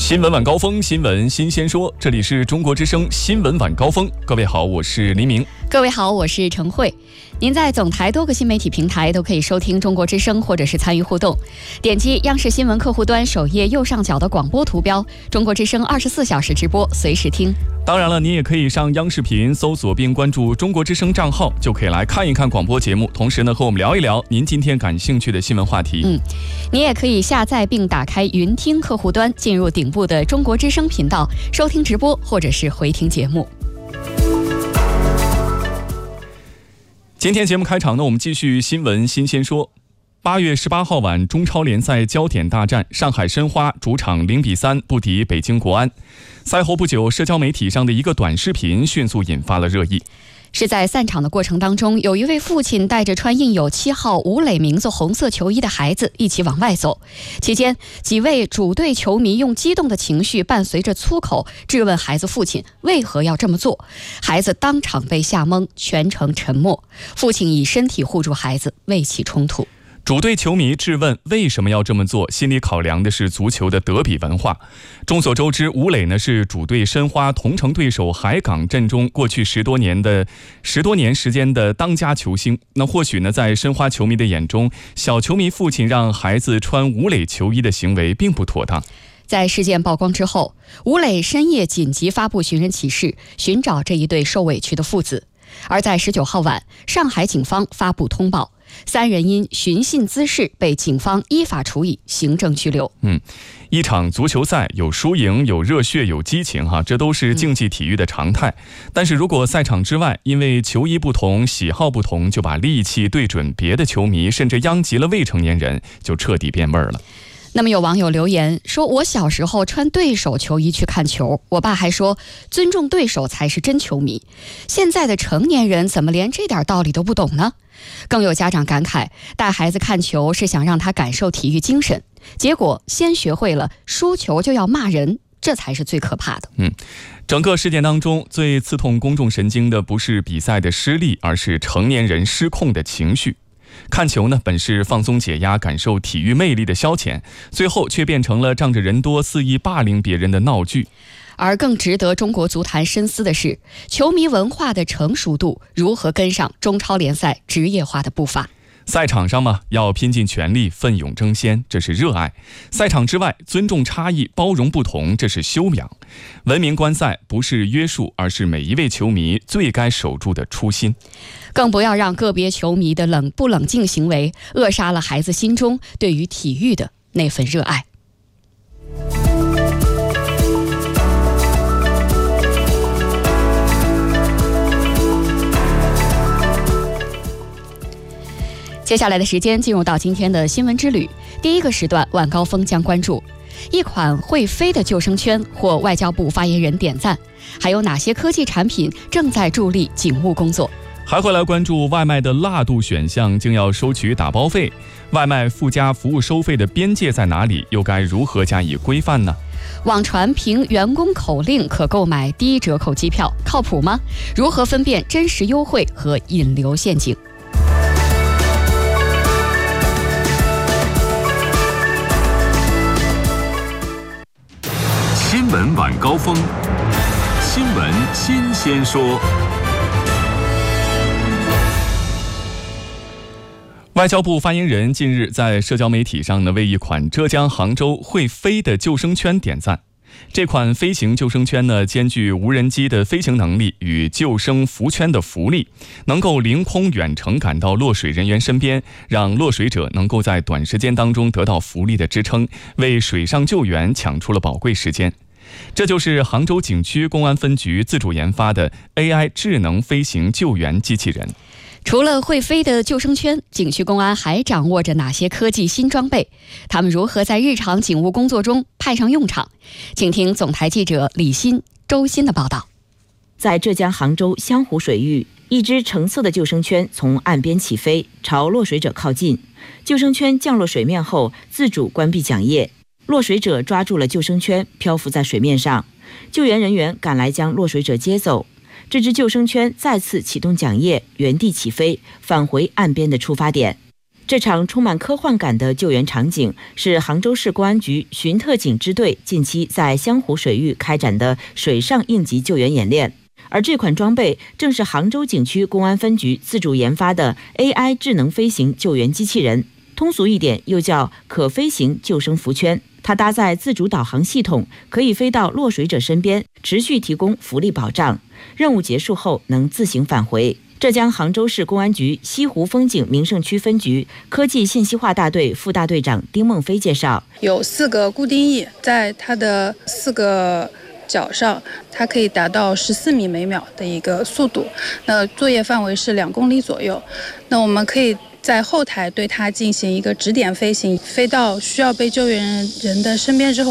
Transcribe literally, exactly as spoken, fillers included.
新闻晚高峰，新闻新鲜说，这里是中国之声新闻晚高峰。各位好，我是黎明。 各位好，我是陈慧。您在总台多个新媒体平台都可以收听中国之声，或者是参与互动。点击央视新闻客户端首页右上角的广播图标，中国之声二十四小时直播，随时听。 当然了，您也可以上央视频搜索并关注中国之声账号，就可以来看一看广播节目，同时呢和我们聊一聊您今天感兴趣的新闻话题。 嗯，你也可以下载并打开云听客户端，进入顶部的中国之声频道，收听直播或者是回听节目。 今天节目开场呢，我们继续新闻新鲜说。八月十八号晚，中超联赛焦点大战，上海申花主场零比三不敌北京国安。赛后不久，社交媒体上的一个短视频迅速引发了热议。 是在散场的过程当中，有一位父亲带着穿印有七号吴磊名字红色球衣的孩子一起往外走，期间几位主队球迷用激动的情绪伴随着粗口质问孩子父亲为何要这么做，孩子当场被吓懵，全程沉默，父亲以身体护住孩子，未起冲突。 主队球迷质问为什么要这么做，心里考量的是足球的德比文化。众所周知，吴磊呢是主队申花同城对手海港阵中过去十多年的十多年时间的当家球星。那或许呢，在申花球迷的眼中，小球迷父亲让孩子穿吴磊球衣的行为并不妥当。 在事件曝光之后，吴磊深夜紧急发布寻人启事，寻找这一对受委屈的父子。而在十九号晚，上海警方发布通报，三人因寻衅滋事被警方依法处以行政拘留。 嗯，一场足球赛有输赢，有热血，有激情哈，这都是竞技体育的常态。嗯、但是如果赛场之外，因为球衣不同、喜好不同，就把戾气对准别的球迷，甚至殃及了未成年人，就彻底变味儿了。 那么有网友留言说，我小时候穿对手球衣去看球，我爸还说尊重对手才是真球迷。现在的成年人怎么连这点道理都不懂呢？更有家长感慨，带孩子看球是想让他感受体育精神，结果先学会了输球就要骂人，这才是最可怕的。 嗯，整个事件当中最刺痛公众神经的不是比赛的失利，而是成年人失控的情绪。看球呢，本是放松解压、感受体育魅力的消遣，最后却变成了仗着人多肆意霸凌别人的闹剧。 而更值得中国足坛深思的是，球迷文化的成熟度如何跟上中超联赛职业化的步伐。 赛场上嘛，要拼尽全力，奋勇争先，这是热爱；赛场之外，尊重差异，包容不同，这是修养。文明观赛不是约束，而是每一位球迷最该守住的初心。 更不要让个别球迷的冷不冷静行为扼杀了孩子心中对于体育的那份热爱。接下来的时间进入到今天的新闻之旅，第一个时段晚高峰将关注一款会飞的救生圈获外交部发言人点赞，还有哪些科技产品正在助力警务工作？ 还会来关注外卖的辣度选项竟要收取打包费，外卖附加服务收费的边界在哪里，又该如何加以规范呢？ 网传凭员工口令可购买低折扣机票，靠谱吗？如何分辨真实优惠和引流陷阱？ 新闻晚高峰，新闻新鲜说。 外交部发言人近日在社交媒体上呢，为一款浙江杭州会飞的救生圈点赞。这款飞行救生圈呢，兼具无人机的飞行能力与救生浮圈的浮力，能够凌空远程赶到落水人员身边，让落水者能够在短时间当中得到浮力的支撑，为水上救援抢出了宝贵时间。这就是杭州景区公安分局自主研发的 A I 智能飞行救援机器人。 除了会飞的救生圈，景区公安还掌握着哪些科技新装备？他们如何在日常警务工作中派上用场？请听总台记者李欣、周鑫的报道。 在浙江杭州湘湖水域，一只橙色的救生圈从岸边起飞，朝落水者靠近。救生圈降落水面后，自主关闭桨叶。落水者抓住了救生圈，漂浮在水面上。救援人员赶来将落水者接走。这只救生圈再次启动桨叶，原地起飞，返回岸边的出发点。 这场充满科幻感的救援场景是杭州市公安局巡特警支队近期在湘湖水域开展的水上应急救援演练，而这款装备正是杭州景区公安分局自主研发的 A I 智能飞行救援机器人，通俗一点又叫可飞行救生浮圈。它搭载自主导航系统，可以飞到落水者身边，持续提供浮力保障，任务结束后能自行返回。浙江杭州市公安局西湖风景名胜区分局科技信息化大队副大队长丁梦飞介绍， 有四个固定翼，在它的四个脚上，它可以达到十四米每秒的一个速度，那作业范围是两公里左右。那我们可以在后台对它进行一个指点飞行，飞到需要被救援人的身边之后，